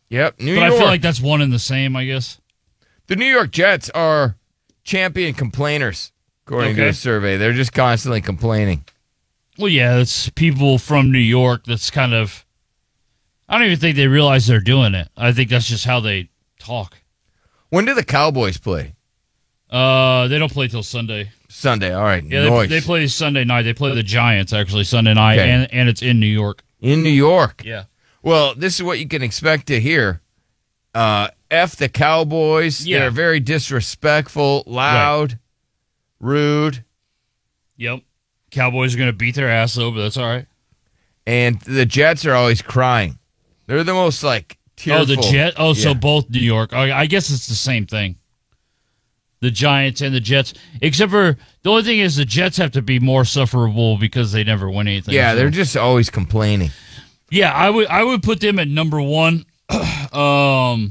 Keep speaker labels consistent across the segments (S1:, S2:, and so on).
S1: Yep, New
S2: But
S1: York.
S2: I feel like that's one and the same, I guess.
S1: The New York Jets are champion complainers, according to a survey. They're just constantly complaining.
S2: Well, yeah, it's people from New York that's kind of... I don't even think they realize they're doing it. I think that's just how they talk.
S1: When do the Cowboys play?
S2: They don't play till Sunday.
S1: Sunday, all right.
S2: Yeah, they play Sunday night. They play the Giants, actually, Sunday night,
S1: Okay.
S2: and it's in New York.
S1: In New York?
S2: Yeah.
S1: Well, this is what you can expect to hear. F the Cowboys.
S2: Yeah.
S1: They're very disrespectful, loud, rude.
S2: Yep. Cowboys are going to beat their ass, though, but that's all right.
S1: And the Jets are always crying. They're the most, tearful.
S2: Oh, the Jet? Oh, so
S1: Yeah.
S2: both New York. I guess it's the same thing. The Giants and the Jets. Except for, the only thing is the Jets have to be more sufferable because they never win anything.
S1: Yeah,
S2: so.
S1: they're just always complaining.
S2: Yeah, I would put them at number one by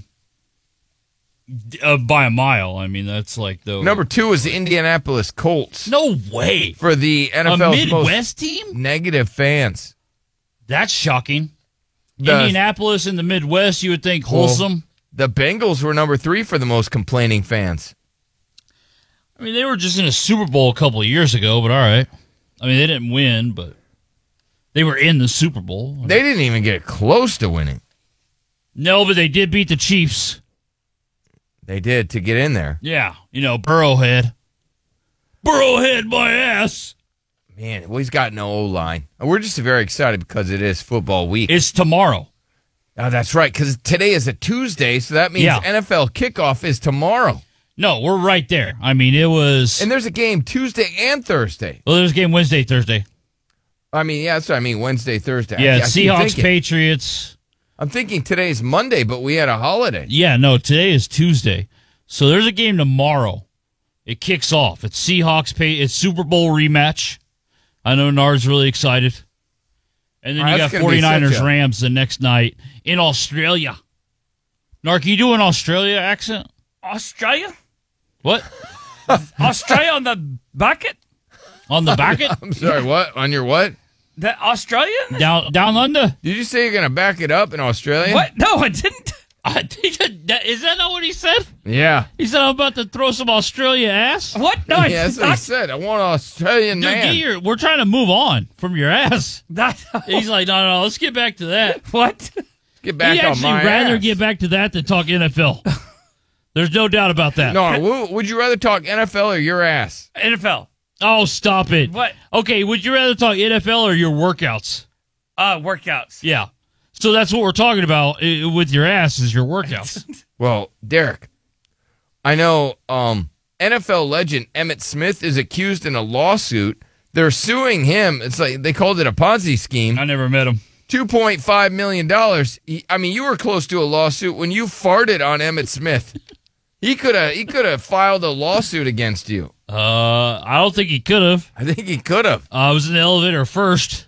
S2: a mile. I mean, that's like the...
S1: Number 2 is the Indianapolis Colts.
S2: No way.
S1: For the
S2: A
S1: NFL's
S2: Midwest team?
S1: most negative fans.
S2: That's shocking. Indianapolis in the Midwest, you would think wholesome.
S1: The Bengals were number 3 for the most complaining fans.
S2: I mean, they were just in a Super Bowl a couple of years ago, but all right. I mean, they didn't win, but they were in the Super Bowl.
S1: They didn't even get close to winning.
S2: No, but they did beat the Chiefs.
S1: They did to get in there.
S2: Yeah, Burrowhead. Burrowhead my ass.
S1: Man, well, he's got no O-line. We're just very excited because it is football week.
S2: It's tomorrow.
S1: Oh, that's right, because today is a Tuesday, so that means NFL kickoff is tomorrow.
S2: No, we're right there. I mean, it was...
S1: And there's a game Tuesday and Thursday.
S2: Well, there's a game Wednesday, Thursday.
S1: I mean, yeah, that's what I mean, Wednesday, Thursday.
S2: Yeah,
S1: I keep
S2: Seahawks,
S1: thinking.
S2: Patriots.
S1: I'm thinking today's Monday, but we had a holiday.
S2: Yeah, no, today is Tuesday. So there's a game tomorrow. It kicks off. It's Seahawks, it's Super Bowl rematch. I know Nard's really excited. And then you got 49ers, Rams the next night in Australia. Nard, can you do an Australia accent?
S3: Australia?
S2: What?
S3: Australia on the bucket?
S2: On the bucket?
S1: I'm sorry, what? On your what?
S3: The Australia?
S2: Down under?
S1: Did you say you're going to back it up in Australia?
S3: What? No, I didn't.
S2: Is that not what he said?
S1: Yeah.
S2: He said, I'm about to throw some Australia ass?
S3: What? No,
S1: yeah, that's what he said. I want an Australian man.
S2: Dude, we're trying to move on from your ass. He's like, no, let's get back to that.
S3: What?
S1: Get back
S2: He'd
S1: on
S2: actually
S1: my
S2: rather
S1: ass.
S2: get back to that than talk NFL. There's no doubt about that.
S1: No, would you rather talk NFL or your ass?
S3: NFL.
S2: Oh, stop it.
S3: What?
S2: Okay, would you rather talk NFL or your workouts?
S3: Workouts.
S2: Yeah. So that's what we're talking about with your ass is your workouts.
S1: Well, Derek, I know NFL legend Emmitt Smith is accused in a lawsuit. They're suing him. It's like they called it a Ponzi scheme.
S2: I never met him.
S1: $2.5 million. I mean, you were close to a lawsuit when you farted on Emmitt Smith. He could have filed a lawsuit against you.
S2: I don't think he could have.
S1: I think he could have.
S2: I was in the elevator first.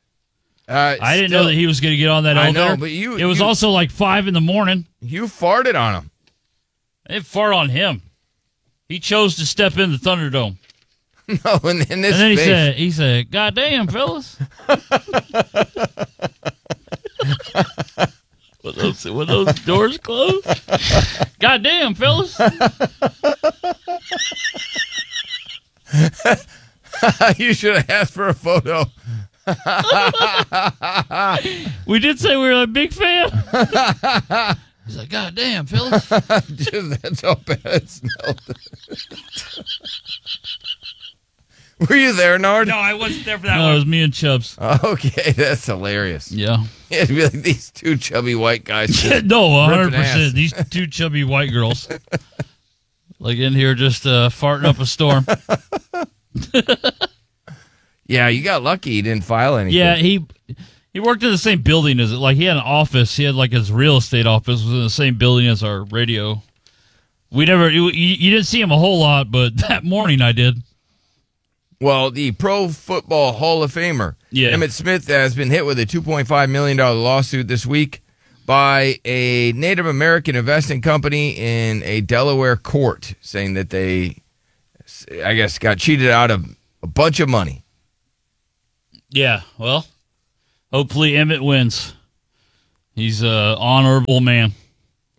S2: I didn't know that he was going to get on that elevator.
S1: I know, but
S2: it was also like 5 a.m.
S1: You farted on him.
S2: I didn't fart on him. He chose to step in the Thunderdome.
S1: No, in this
S2: and then
S1: space.
S2: he said, "God damn, fellas." Were those doors closed? God damn, fellas.
S1: You should have asked for a photo.
S2: We did say we were a big fan. He's like, God damn, fellas.
S1: That's how bad it smelled. Were you there, Nard?
S3: No, I wasn't there for that
S2: No,
S3: one.
S2: it was me and Chubbs.
S1: Okay, that's hilarious.
S2: Yeah.
S1: It'd be like these two chubby white guys.
S2: No, 100%.
S1: ass.
S2: These two chubby white girls. Like in here just farting up a storm.
S1: Yeah, you got lucky he didn't file anything.
S2: Yeah, he worked in the same building as it. Like he had an office. He had like his real estate office was in the same building as our radio. We never. You didn't see him a whole lot, but that morning I did.
S1: Well, the Pro Football Hall of Famer, Emmitt Smith, has been hit with a $2.5 million lawsuit this week by a Native American investing company in a Delaware court, saying that they, I guess, got cheated out of a bunch of money.
S2: Yeah, well, hopefully Emmett wins. He's an honorable man.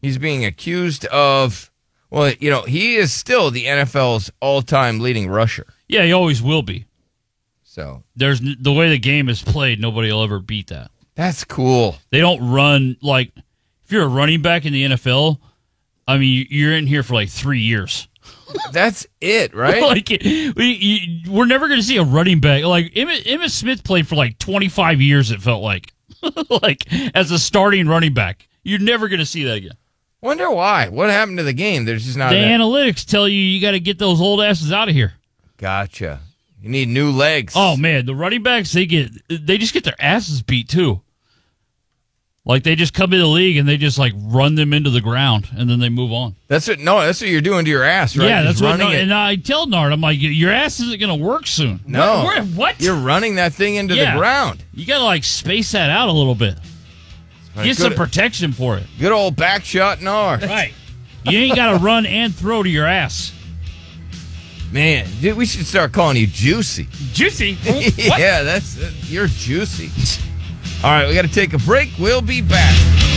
S1: He's being accused of, well, he is still the NFL's all-time leading rusher.
S2: Yeah, he always will be.
S1: So
S2: there's the way the game is played, nobody will ever beat that.
S1: That's cool.
S2: They don't run like if you're a running back in the NFL. I mean, you're in here for like 3 years.
S1: That's it, right?
S2: Like we're never going to see a running back like Emmitt Smith played for like 25 years. It felt like as a starting running back. You're never going to see that again.
S1: Wonder why? What happened to the game? There's just not.
S2: The analytics tell you got to get those old asses out of here.
S1: Gotcha. You need new legs.
S2: Oh man, the running backs they just get their asses beat too. Like they just come into the league and they just like run them into the ground and then they move on.
S1: That's what you're doing to your ass, right?
S2: Yeah, that's what. And I tell Nard, I'm like, your ass isn't going to work soon.
S1: No,
S3: what?
S1: You're running that thing into the ground.
S2: You got to like space that out a little bit. Get some protection for it.
S1: Good old back shot, Nard.
S3: Right.
S2: You ain't got to run and throw to your ass.
S1: Man, dude, we should start calling you Juicy.
S3: Juicy?
S1: Yeah, you're Juicy. All right, we got to take a break. We'll be back.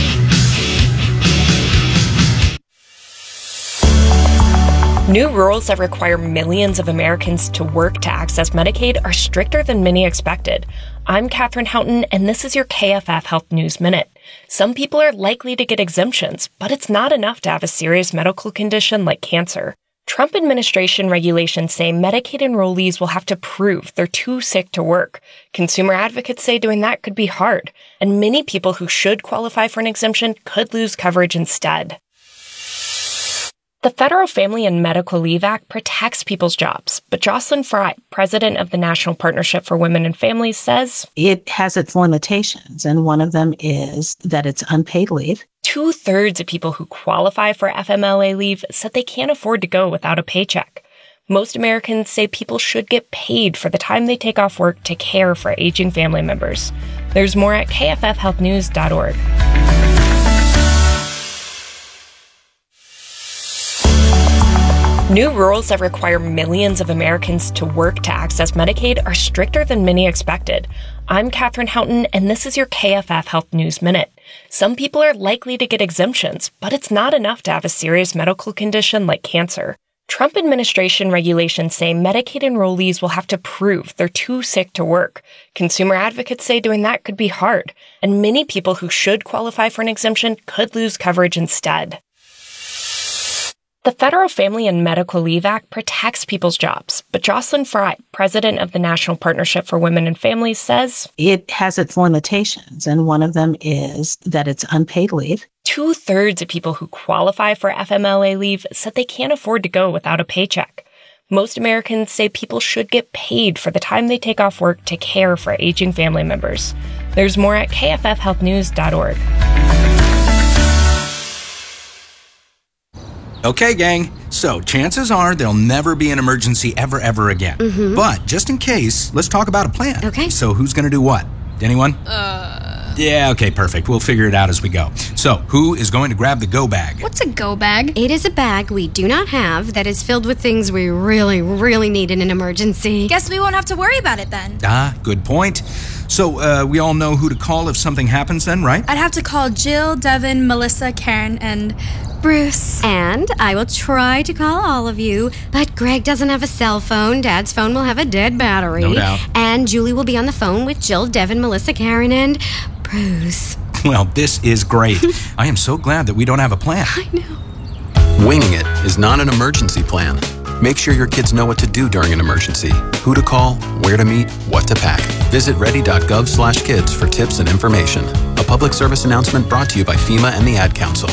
S4: New rules that require millions of Americans to work to access Medicaid are stricter than many expected. I'm Katherine Houghton, and this is your KFF Health News Minute. Some people are likely to get exemptions, but it's not enough to have a serious medical condition like cancer. Trump administration regulations say Medicaid enrollees will have to prove they're too sick to work. Consumer advocates say doing that could be hard, and many people who should qualify for an exemption could lose coverage instead. The Federal Family and Medical Leave Act protects people's jobs, but Jocelyn Fry, president of the National Partnership for Women and Families, says
S5: it has its limitations, and one of them is that it's unpaid leave.
S4: 2/3 of people who qualify for FMLA leave said they can't afford to go without a paycheck. Most Americans say people should get paid for the time they take off work to care for aging family members. There's more at kffhealthnews.org. New rules that require millions of Americans to work to access Medicaid are stricter than many expected. I'm Katherine Houghton, and this is your KFF Health News Minute. Some people are likely to get exemptions, but it's not enough to have a serious medical condition like cancer. Trump administration regulations say Medicaid enrollees will have to prove they're too sick to work. Consumer advocates say doing that could be hard, and many people who should qualify for an exemption could lose coverage instead. The Federal Family and Medical Leave Act protects people's jobs, but Jocelyn Fry, president of the National Partnership for Women and Families, says
S5: it has its limitations, and one of them is that it's unpaid leave.
S4: 2/3 of people who qualify for FMLA leave said they can't afford to go without a paycheck. Most Americans say people should get paid for the time they take off work to care for aging family members. There's more at kffhealthnews.org.
S6: Okay, gang. So, chances are there'll never be an emergency ever again.
S7: Mm-hmm.
S6: But, just in case, let's talk about a plan.
S7: Okay.
S6: So, who's gonna do what? Anyone? Yeah, okay, perfect. We'll figure it out as we go. So, who is going to grab the go bag?
S7: What's a go bag? It is a bag we do not have that is filled with things we really need in an emergency.
S8: Guess we won't have to worry about it then.
S6: Ah, good point. So, we all know who to call if something happens then, right?
S8: I'd have to call Jill, Devin, Melissa, Karen, and Bruce.
S7: And I will try to call all of you, but Greg doesn't have a cell phone. Dad's phone will have a dead battery.
S6: No doubt.
S7: And Julie will be on the phone with Jill, Devin, Melissa, Karen, and Bruce.
S6: Well, this is great. I am so glad that we don't have a plan.
S7: I know.
S9: Winging it is not an emergency plan. Make sure your kids know what to do during an emergency, who to call, where to meet, what to pack. Visit ready.gov/kids for tips and information. A public service announcement brought to you by FEMA and the Ad Council.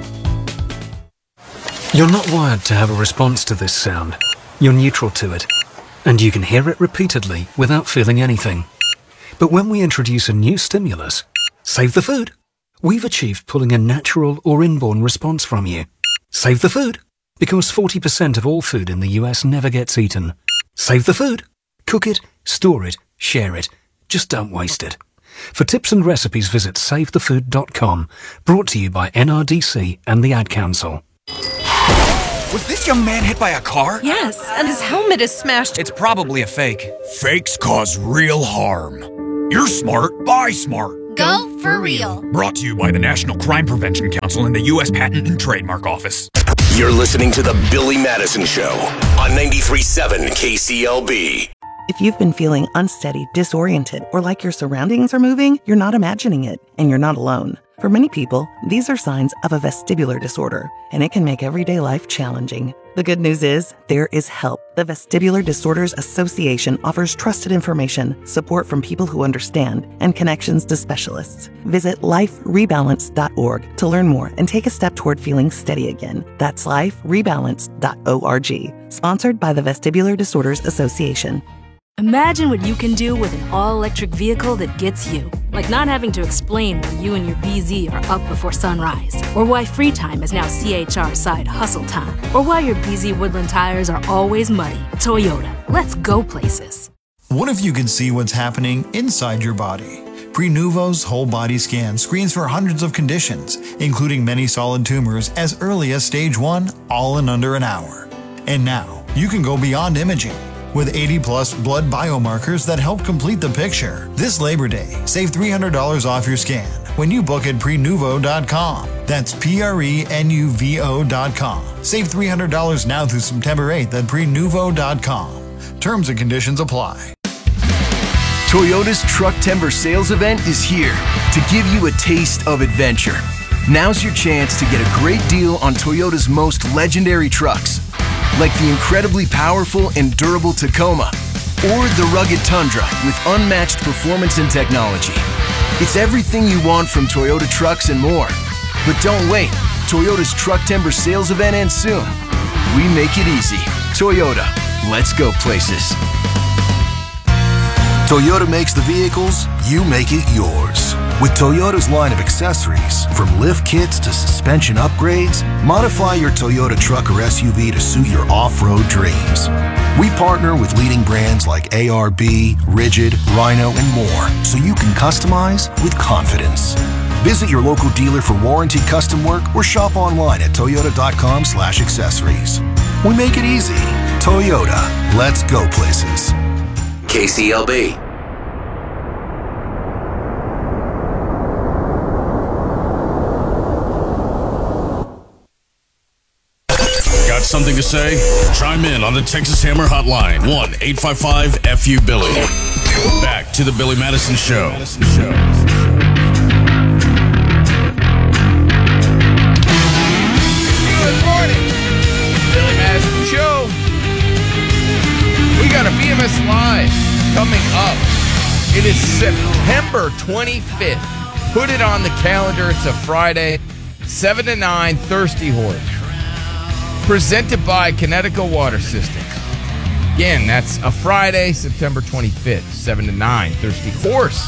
S10: You're not wired to have a response to this sound. You're neutral to it, and you can hear it repeatedly without feeling anything. But when we introduce a new stimulus, save the food, we've achieved pulling a natural or inborn response from you. Save the food, because 40% of all food in the US never gets eaten. Save the food. Cook it, store it, share it. Just don't waste it. For tips and recipes, visit savethefood.com. Brought to you by NRDC and the Ad Council.
S11: Was this young man hit by a car?
S12: Yes, and his helmet is smashed.
S11: It's probably a fake. Fakes cause real harm. You're smart, buy smart.
S13: Go for real.
S11: Brought to you by the National Crime Prevention Council and the U.S. Patent and Trademark Office.
S14: You're listening to The Billy Madison Show on 93.7 KCLB.
S15: If you've been feeling unsteady, disoriented, or like your surroundings are moving, you're not imagining it, and you're not alone. For many people, these are signs of a vestibular disorder, and it can make everyday life challenging. The good news is, there is help. The Vestibular Disorders Association offers trusted information, support from people who understand, and connections to specialists. Visit liferebalance.org to learn more and take a step toward feeling steady again. That's liferebalance.org. Sponsored by the Vestibular Disorders Association.
S16: Imagine what you can do with an all-electric vehicle that gets you. Like not having to explain why you and your BZ are up before sunrise. Or why free time is now CHR side hustle time. Or why your BZ Woodland tires are always muddy. Toyota. Let's go places.
S17: What if you could see what's happening inside your body? Prenuvo's whole body scan screens for hundreds of conditions, including many solid tumors as early as stage 1, all in under an hour. And now, you can go beyond imaging. With 80-plus blood biomarkers that help complete the picture. This Labor Day, save $300 off your scan when you book at Prenuvo.com. That's Prenuvo.com. Save $300 now through September 8th at Prenuvo.com. Terms and conditions apply.
S18: Toyota's Truck Timber Sales Event is here to give you a taste of adventure. Now's your chance to get a great deal on Toyota's most legendary trucks, like the incredibly powerful and durable Tacoma, or the rugged Tundra with unmatched performance and technology. It's everything you want from Toyota trucks and more. But don't wait. Toyota's Truck Timber Sales Event ends soon. We make it easy. Toyota. Let's go places.
S19: Toyota makes the vehicles, you make it yours. With Toyota's line of accessories, from lift kits to suspension upgrades, modify your Toyota truck or SUV to suit your off-road dreams. We partner with leading brands like ARB, Rigid, Rhino, and more, so you can customize with confidence. Visit your local dealer for warranty custom work or shop online at toyota.com/accessories. We make it easy. Toyota. Let's go places.
S14: KCLB.
S20: Got something to say? Chime in on the Texas Hammer Hotline, 1-855-FU-BILLY. Back to the Billy Madison Show.
S1: Good morning, Billy Madison Show. We got a BMS Live coming up. It is September 25th. Put it on the calendar. It's a Friday, 7 to 9, Thirsty Horse. Presented by Connecticut Water Systems. Again, that's a Friday, September 25th, 7 to 9, Thirsty Horse.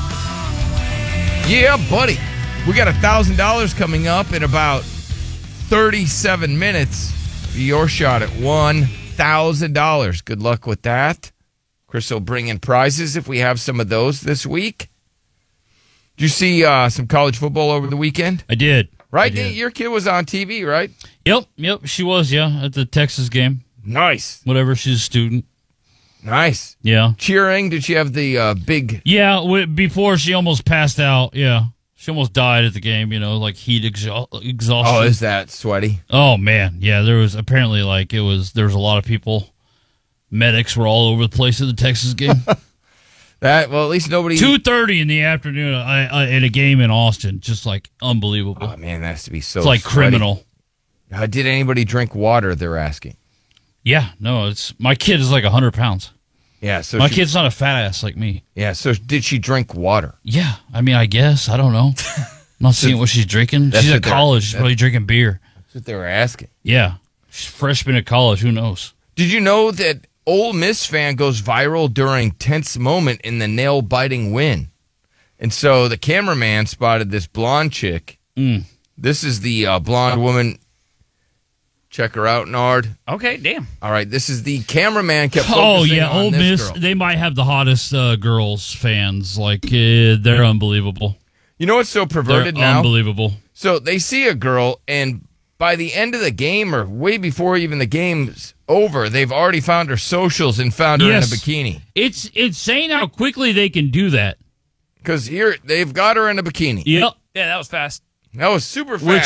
S1: Yeah, buddy. We got $1,000 coming up in about 37 minutes. Your shot at $1,000. Good luck with that. Chris will bring in prizes if we have some of those this week. Did you see some college football over the weekend?
S2: I did.
S1: Right? Your kid was on TV, right?
S2: Yep, she was, at the Texas game.
S1: Nice.
S2: Whatever, she's a student.
S1: Nice.
S2: Yeah.
S1: Cheering? Did she have the big...
S2: Yeah, before she almost passed out, yeah. She almost died at the game, like heat exhaustion.
S1: Oh, is that sweaty?
S2: Oh, man. Yeah, there was apparently, there was a lot of people. Medics were all over the place at the Texas game.
S1: At least nobody...
S2: 2:30 in the afternoon at a game in Austin. Just, unbelievable.
S1: Oh, man, that has to be so
S2: It's criminal.
S1: Did anybody drink water, they're asking?
S2: Yeah, no, my kid is 100 pounds.
S1: Yeah, so
S2: my kid's not a fat ass like me.
S1: Yeah, so did she drink water?
S2: Yeah, I guess. I don't know. I'm not seeing what she's drinking. She's at college. She's probably drinking beer.
S1: That's what they were asking.
S2: Yeah, she's freshman at college. Who knows?
S1: Did you know that Ole Miss fan goes viral during tense moment in the nail-biting win? And so the cameraman spotted this blonde chick. This is the blonde woman. Check her out, Nard.
S3: Okay, damn.
S1: All right, this is the cameraman kept focusing on
S2: Ole
S1: this
S2: Miss.
S1: girl.
S2: They might have the hottest girls fans. They're unbelievable.
S1: You know what's so perverted
S2: They're
S1: now?
S2: Unbelievable.
S1: So they see a girl, and by the end of the game, or way before even the game's over, they've already found her socials and found her in a bikini.
S2: It's insane how quickly they can do that.
S1: Because here they've got her in a bikini.
S2: Yep.
S3: Yeah, that was fast.
S1: That was super fast.
S2: Which